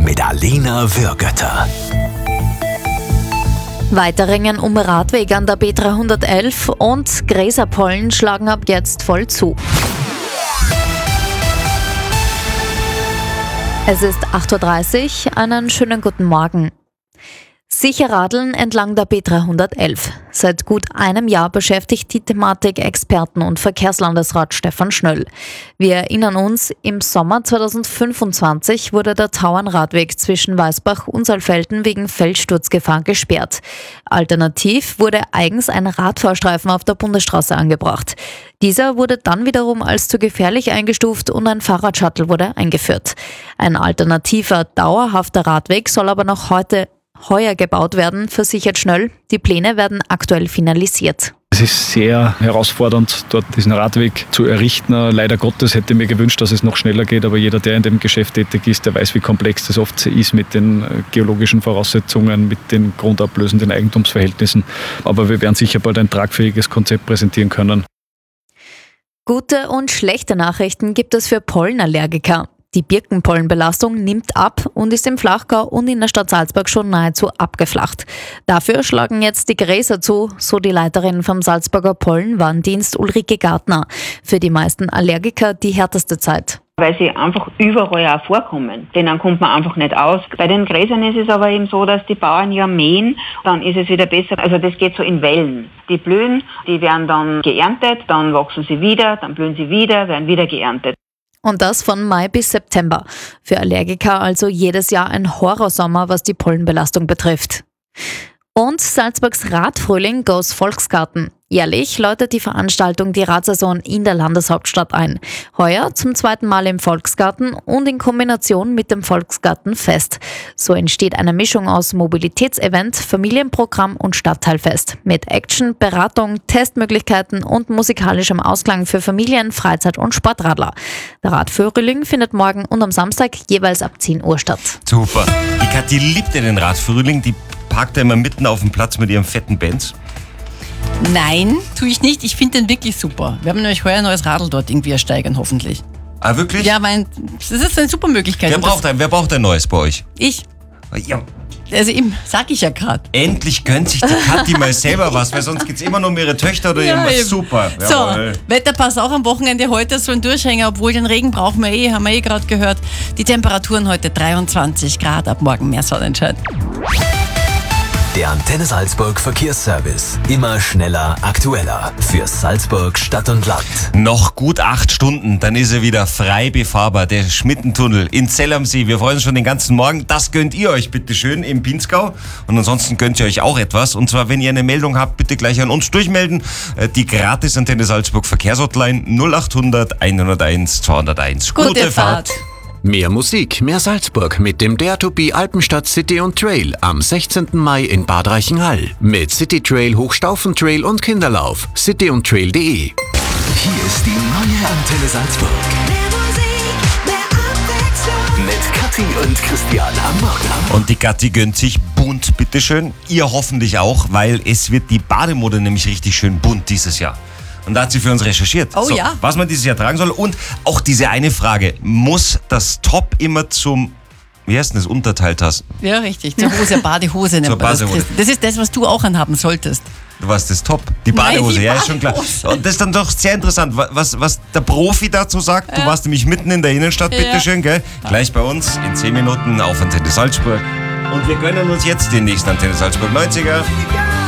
mit Alina Würgötter. Weiterringen um Radweg an der B311 und Gräserpollen schlagen ab jetzt voll zu. Es ist 8:30 Uhr, einen schönen guten Morgen. Sicher radeln entlang der B311. Seit gut einem Jahr beschäftigt die Thematik Experten und Verkehrslandesrat Stefan Schnöll. Wir erinnern uns, im Sommer 2025 wurde der Tauernradweg zwischen Weißbach und Saalfelden wegen Felssturzgefahr gesperrt. Alternativ wurde eigens ein Radfahrstreifen auf der Bundesstraße angebracht. Dieser wurde dann wiederum als zu gefährlich eingestuft und ein Fahrradshuttle wurde eingeführt. Ein alternativer, dauerhafter Radweg soll aber noch heuer gebaut werden, versichert Schnöll. Die Pläne werden aktuell finalisiert. Es ist sehr herausfordernd, dort diesen Radweg zu errichten. Leider Gottes hätte ich mir gewünscht, dass es noch schneller geht, aber jeder, der in dem Geschäft tätig ist, der weiß, wie komplex das oft ist mit den geologischen Voraussetzungen, mit den grundablösenden Eigentumsverhältnissen. Aber wir werden sicher bald ein tragfähiges Konzept präsentieren können. Gute und schlechte Nachrichten gibt es für Pollenallergiker. Die Birkenpollenbelastung nimmt ab und ist im Flachgau und in der Stadt Salzburg schon nahezu abgeflacht. Dafür schlagen jetzt die Gräser zu, so die Leiterin vom Salzburger Pollenwarndienst Ulrike Gartner. Für die meisten Allergiker die härteste Zeit. Weil sie einfach überall auch vorkommen. Denen kommt man einfach nicht aus. Bei den Gräsern ist es aber eben so, dass die Bauern ja mähen, dann ist es wieder besser. Also das geht so in Wellen. Die blühen, die werden dann geerntet, dann wachsen sie wieder, dann blühen sie wieder, werden wieder geerntet. Und das von Mai bis September. Für Allergiker also jedes Jahr ein Horrorsommer, was die Pollenbelastung betrifft. Und Salzburgs Radfrühling goes Volksgarten. Jährlich läutet die Veranstaltung die Radsaison in der Landeshauptstadt ein. Heuer zum zweiten Mal im Volksgarten und in Kombination mit dem Volksgartenfest. So entsteht eine Mischung aus Mobilitätsevent, Familienprogramm und Stadtteilfest. Mit Action, Beratung, Testmöglichkeiten und musikalischem Ausklang für Familien, Freizeit- und Sportradler. Der Radfrühling findet morgen und am Samstag jeweils ab 10 Uhr statt. Super. Die Kathi liebt ja den Radfrühling. Die parkt ja immer mitten auf dem Platz mit ihrem fetten Benz. Nein, tue ich nicht. Ich finde den wirklich super. Wir haben nämlich heuer ein neues Radl dort irgendwie ersteigern, hoffentlich. Ah, wirklich? Ja, das ist eine super Möglichkeit. Wer braucht ein neues bei euch? Ich. Ja. Also eben, sag ich ja gerade. Endlich gönnt sich die Kathi mal selber was, weil sonst geht's immer nur um ihre Töchter oder irgendwas. Eben. Super. Jawohl. So, Wetterpass auch am Wochenende heute so ein Durchhänger, obwohl den Regen brauchen wir haben wir gerade gehört. Die Temperaturen heute 23 Grad, ab morgen mehr Sonnenschein. Der Antenne Salzburg Verkehrsservice. Immer schneller, aktueller. Für Salzburg Stadt und Land. Noch gut 8 Stunden, dann ist er wieder frei befahrbar. Der Schmittentunnel in Zell am See. Wir freuen uns schon den ganzen Morgen. Das gönnt ihr euch bitte schön im Pinzgau. Und ansonsten gönnt ihr euch auch etwas. Und zwar, wenn ihr eine Meldung habt, bitte gleich an uns durchmelden. Die gratis Antenne Salzburg Verkehrshotline 0800 101 201. Gute Fahrt. Mehr Musik, mehr Salzburg mit dem Dare to Be Alpenstadt City und Trail am 16. Mai in Bad Reichenhall. Mit City Trail, Hochstaufentrail und Kinderlauf. cityundtrail.de. Hier ist die neue Antenne Salzburg. Mehr Musik, mehr Abwechslung. Mit Kathi und Christian am Morgen. Und die Kathi gönnt sich bunt, bitteschön. Ihr hoffentlich auch, weil es wird die Bademode nämlich richtig schön bunt dieses Jahr. Und da hat sie für uns recherchiert. Oh ja. Was man dieses Jahr tragen soll. Und auch diese eine Frage. Muss das Top immer zum, wie heißt denn das, Unterteiltasse? Ja, richtig. Zur Hose, Badehose nennt Zur man das. Badehose. Das ist das, was du auch anhaben solltest. Was das Top? Die Badehose, Nein, die ja, ist schon klar. Badehose. Und das ist dann doch sehr interessant, was der Profi dazu sagt. Du warst nämlich mitten in der Innenstadt, bitteschön, gell? Gleich bei uns in 10 Minuten auf Antenne Salzburg. Und wir gönnen uns jetzt den nächsten Antenne Salzburg 90er.